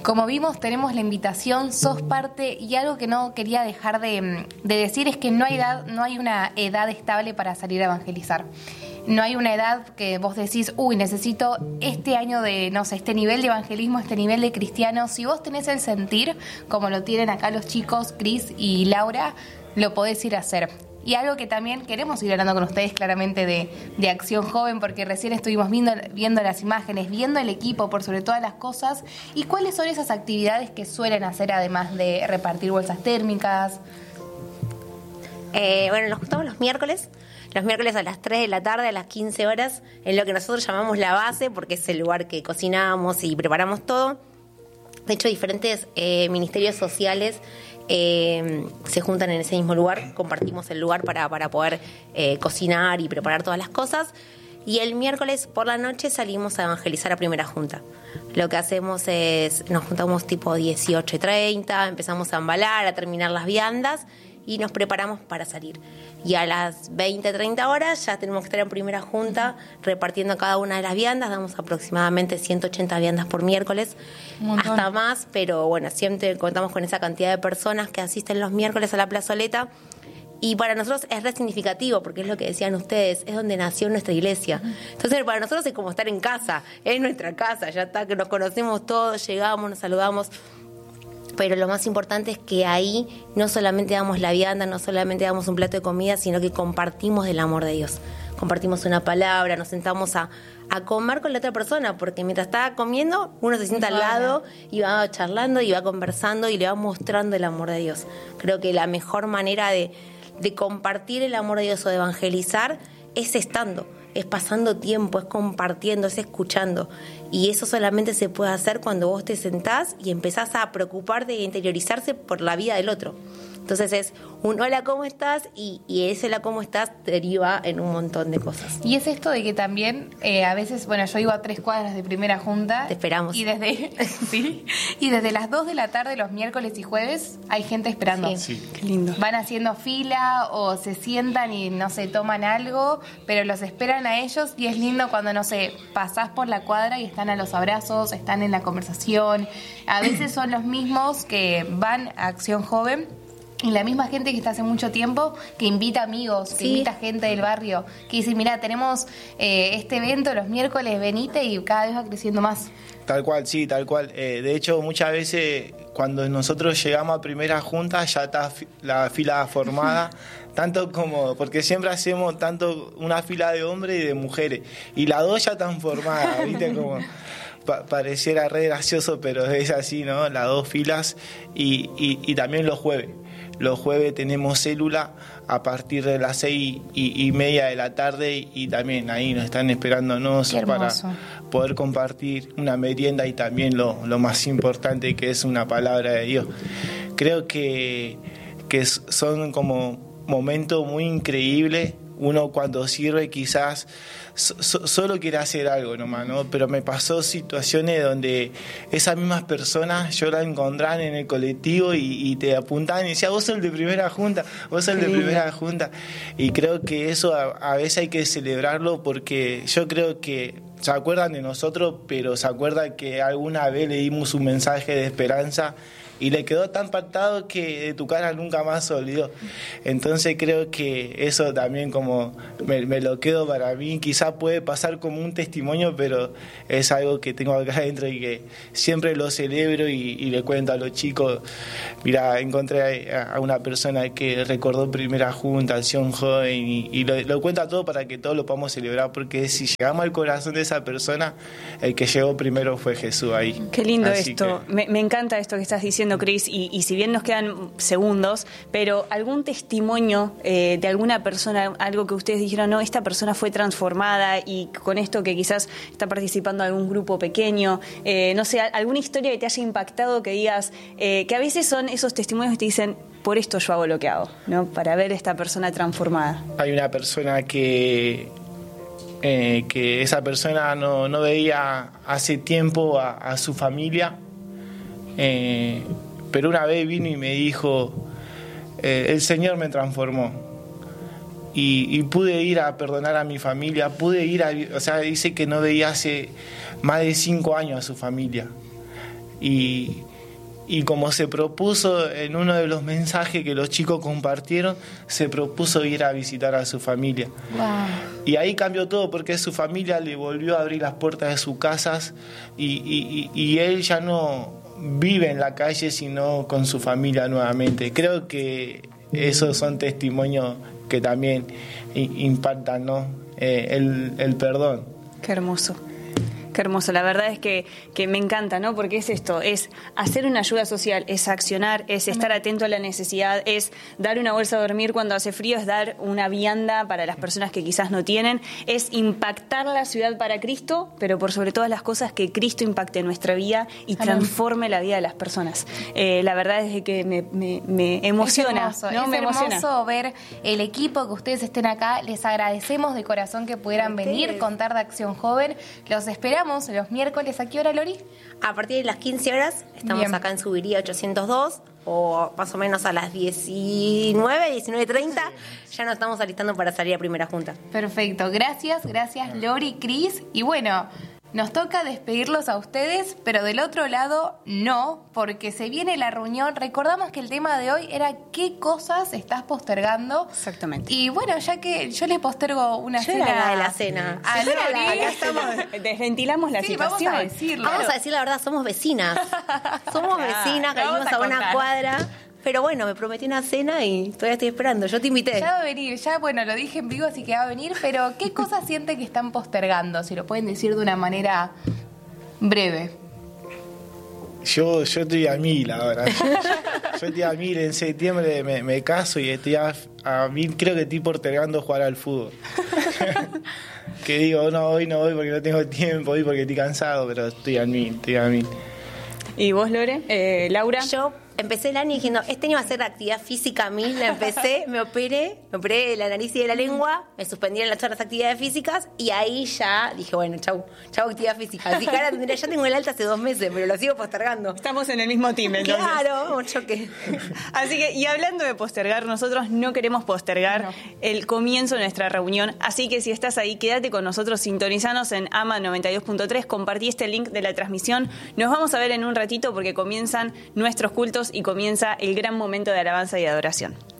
Como vimos, tenemos la invitación, sos parte, y algo que no quería dejar de decir es que no hay una edad estable para salir a evangelizar. No hay una edad que vos decís, necesito este año de, no sé, este nivel de evangelismo, este nivel de cristiano. Si vos tenés el sentir, como lo tienen acá los chicos, Cris y Laura, lo podés ir a hacer. Y algo que también queremos ir hablando con ustedes claramente de Acción Joven, porque recién estuvimos viendo las imágenes, viendo el equipo por sobre todas las cosas, y cuáles son esas actividades que suelen hacer además de repartir bolsas térmicas. Bueno, nos juntamos los miércoles a las 3 de la tarde, a las 15 horas, en lo que nosotros llamamos la base, porque es el lugar que cocinamos y preparamos todo. De hecho, diferentes ministerios sociales se juntan en ese mismo lugar, compartimos el lugar para poder cocinar y preparar todas las cosas. Y el miércoles por la noche salimos a evangelizar a primera junta. Lo que hacemos es, nos juntamos tipo 18:30, empezamos a embalar, a terminar las viandas y nos preparamos para salir. Y a las 20:30 horas ya tenemos que estar en primera junta repartiendo cada una de las viandas. Damos aproximadamente 180 viandas por miércoles, hasta más, pero bueno, siempre contamos con esa cantidad de personas que asisten los miércoles a la plazoleta. Y para nosotros es re significativo, porque es lo que decían ustedes, es donde nació nuestra iglesia. Entonces para nosotros es como estar en casa, es nuestra casa, ya está, que nos conocemos todos, llegamos, nos saludamos. Pero lo más importante es que ahí no solamente damos la vianda, no solamente damos un plato de comida, sino que compartimos del amor de Dios. Compartimos una palabra, nos sentamos a comer con la otra persona, porque mientras está comiendo, uno se sienta al lado y va charlando y va conversando y le va mostrando el amor de Dios. Creo que la mejor manera de compartir el amor de Dios o de evangelizar es estando, es pasando tiempo, es compartiendo, es escuchando. Y eso solamente se puede hacer cuando vos te sentás y empezás a preocuparte e interiorizarse por la vida del otro. Entonces es un hola, ¿cómo estás? Y ese hola, ¿cómo estás? Deriva en un montón de cosas. Y es esto de que también a veces, bueno, yo iba a 3 cuadras de primera junta. Te esperamos. Y desde las 2 de la tarde los miércoles y jueves hay gente esperando. Sí. Qué lindo. Van haciendo fila o se sientan y no sé, toman algo, pero los esperan a ellos y es lindo cuando, no sé, pasás por la cuadra y están a los abrazos, están en la conversación. A veces son los mismos que van a Acción Joven. Y la misma gente que está hace mucho tiempo, que invita amigos, que invita gente del barrio, que dice, mira, tenemos este evento los miércoles, venite, y cada vez va creciendo más. Tal cual, sí, tal cual. De hecho, muchas veces cuando nosotros llegamos a primera junta ya está la fila formada, tanto como, porque siempre hacemos tanto una fila de hombres y de mujeres, y las dos ya están formadas, ¿viste? Como pareciera re gracioso, pero es así, ¿no? Las 2 filas, y también los jueves. Los jueves tenemos célula a partir de las 6:30 de la tarde, y también ahí nos están esperándonos para poder compartir una merienda y también lo más importante, que es una palabra de Dios. Creo que son como momentos muy increíbles. Uno cuando sirve quizás solo quiere hacer algo nomás, ¿no? Pero me pasó situaciones donde esas mismas personas yo las encontraban en el colectivo y te apuntaban y decían, vos sos el de primera junta, vos sos el de primera junta. Y creo que eso a veces hay que celebrarlo, porque yo creo que se acuerdan de nosotros, pero se acuerdan que alguna vez le dimos un mensaje de esperanza y le quedó tan pactado que de tu cara nunca más se olvidó. Entonces creo que eso también como me lo quedo para mí. Quizás puede pasar como un testimonio, pero es algo que tengo acá adentro y que siempre lo celebro y le cuento a los chicos. Mira, encontré a una persona que recordó primera junta, Acción Joven, y lo cuento a todo para que todos lo podamos celebrar, porque si llegamos al corazón de esa persona, el que llegó primero fue Jesús ahí. Qué lindo. Así esto. Me encanta esto que estás diciendo, Cris, y si bien nos quedan segundos, pero algún testimonio de alguna persona, algo que ustedes dijeron, no, esta persona fue transformada y con esto que quizás está participando en algún grupo pequeño, no sé, alguna historia que te haya impactado, que digas, que a veces son esos testimonios que te dicen, por esto yo hago lo que hago, ¿no? Para ver a esta persona transformada. Hay una persona que esa persona no veía hace tiempo a su familia, pero una vez vino y me dijo, el Señor me transformó y pude ir a perdonar a mi familia, dice que no veía hace más de 5 años a su familia, y como se propuso en uno de los mensajes que los chicos compartieron, se propuso ir a visitar a su familia. Wow. Y ahí cambió todo porque su familia le volvió a abrir las puertas de sus casas y él ya no vive en la calle sino con su familia nuevamente. Creo que esos son testimonios que también impactan, ¿no? El perdón. Qué hermoso. Qué hermoso, la verdad es que me encanta, ¿no? Porque es esto, es hacer una ayuda social, es accionar, es estar atento a la necesidad, es dar una bolsa de dormir cuando hace frío, es dar una vianda para las personas que quizás no tienen, es impactar la ciudad para Cristo, pero por sobre todas las cosas que Cristo impacte nuestra vida y transforme la vida de las personas. La verdad es que me emociona, es hermoso, ¿no? Es hermoso ver el equipo, que ustedes estén acá. Les agradecemos de corazón que pudieran venir, contar de Acción Joven. Los esperamos los miércoles. ¿A qué hora, Lori? A partir de las 15 horas estamos Bien. acá en Subiría 802 o más o menos a las 19:30 ya nos estamos alistando para salir a primera junta. Perfecto, gracias Lori, Cris. Y bueno, nos toca despedirlos a ustedes, pero del otro lado no, porque se viene la reunión. Recordamos que el tema de hoy era qué cosas estás postergando. Exactamente. Y bueno, ya que yo les postergo una Yo cena. era la de la cena. A Yo era Lori. la- acá estamos. Desventilamos la Sí, situación. vamos a decirlo. Vamos a decir la verdad, somos vecinas. Somos vecinas, que vamos vivimos a a una contar. cuadra. Pero bueno, me prometí una cena y todavía estoy esperando. Yo te invité. Ya va a venir, ya bueno, lo dije en vivo, así que va a venir, pero ¿qué cosas sienten que están postergando? Si lo pueden decir de una manera breve. Yo estoy a 1000 ahora. Yo estoy a 1000. En septiembre me caso y estoy a 1000. Creo que estoy postergando jugar al fútbol. Que digo, no, hoy no voy porque no tengo tiempo, hoy porque estoy cansado, pero estoy a 1000, estoy a 1000. ¿Y vos, Lore? Laura. Yo empecé el año diciendo, este año va a ser actividad física 1000, la empecé, me operé de la nariz y de la lengua, me suspendieron las otras actividades físicas y ahí ya dije, bueno, chau actividad física. Así que ahora ya tengo el alta hace 2 meses, pero lo sigo postergando. Estamos en el mismo team, entonces. Claro, un choque. Así que, y hablando de postergar, nosotros no queremos postergar el comienzo de nuestra reunión. Así que si estás ahí, quédate con nosotros, sintonizanos en AMA 92.3, compartí este link de la transmisión. Nos vamos a ver en un ratito porque comienzan nuestros cultos y comienza el gran momento de alabanza y de adoración.